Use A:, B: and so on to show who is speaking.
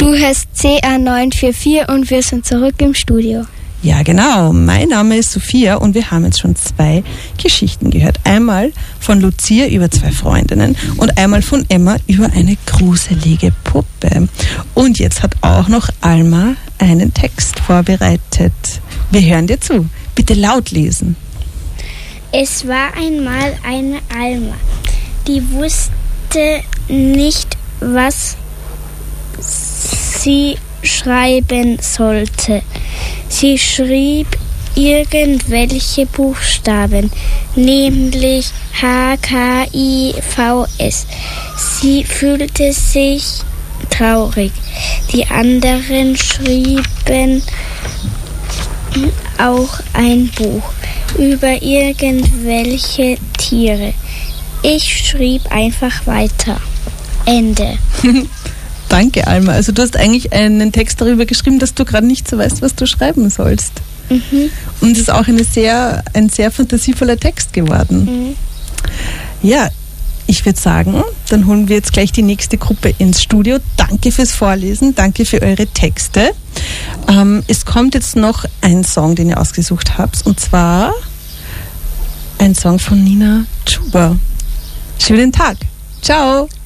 A: Du hörst CA944 und wir sind zurück im Studio.
B: Ja, genau. Mein Name ist Sophia und wir haben jetzt schon 2 Geschichten gehört. Einmal von Lucia über 2 Freundinnen und einmal von Emma über eine gruselige Puppe. Und jetzt hat auch noch Alma einen Text vorbereitet. Wir hören dir zu. Bitte laut lesen.
C: Es war einmal eine Alma, die wusste nicht, was sie schreiben sollte. Sie schrieb irgendwelche Buchstaben, nämlich HKIVS. Sie fühlte sich traurig. Die anderen schrieben auch ein Buch über irgendwelche Tiere. Ich schrieb einfach weiter. Ende.
B: Danke, Alma. Also du hast eigentlich einen Text darüber geschrieben, dass du gerade nicht so weißt, was du schreiben sollst.
C: Mhm.
B: Und es ist auch ein sehr fantasievoller Text geworden.
C: Mhm.
B: Ja, ich würde sagen, dann holen wir jetzt gleich die nächste Gruppe ins Studio. Danke fürs Vorlesen, danke für eure Texte. Es kommt jetzt noch ein Song, den ihr ausgesucht habt, und zwar ein Song von Nina Chuba. Schönen Tag. Ciao.